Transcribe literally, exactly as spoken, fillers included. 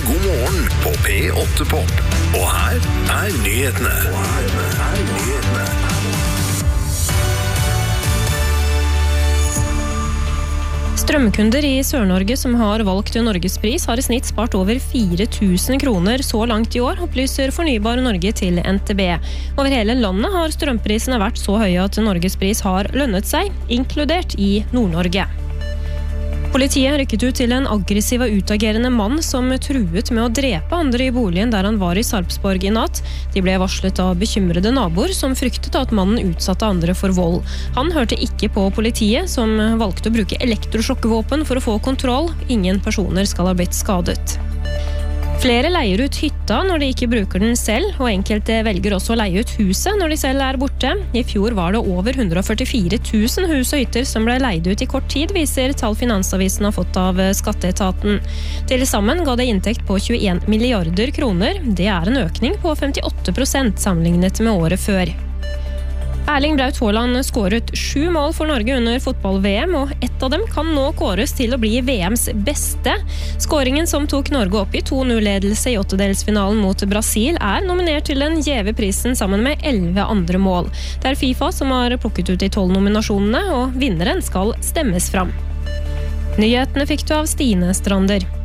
God morgen på P åtte Pop. Og her er nyhetene. Og her er nyhetene. Strømkunder i Sør-Norge som har valgt Norgespris har i snitt spart over fire tusen kroner så langt i år, opplyser Fornybar Norge til N T B. Over hele landet har strømprisene vært så høye at Norgespris har lønnet seg, inkludert i Nord-Norge. Politiet rykket ut til en aggressiv og utagerende mann som truet med å drepe andre i boligen der han var i Sarpsborg i natt. De ble varslet av bekymrede naboer som fryktet at mannen utsatte andre for vold. Han hørte ikke på politiet, som valgte å bruke elektrosjokkvåpen for å få kontroll. Ingen personer skal ha blitt skadet. Flere leier ut hytta når de ikke bruker den selv, og enkelte velger også å leie ut huset når de selv er borte. I fjor var det over hundre og førtifire tusen hus og hytter som ble leid ut i kort tid, viser tall Finansavisen har fått av Skatteetaten. Til sammen ga det inntekt på tjueen milliarder kroner. Det er en økning på femtiåtte prosent sammenlignet med året før. Erling Braut Haaland skåret sju mål for Norge under fotball-V M, og ett av dem kan nå kåres til å bli V M's beste. Skåringen som tok Norge opp i to null-ledelse i åttedelsfinalen mot Brasil er nominert til den gjeve prisen sammen med elleve andre mål. Det er FIFA som har plukket ut de tolv nominasjonene, og vinneren skal stemmes fram. Nyhetene fikk du av Stine Strander.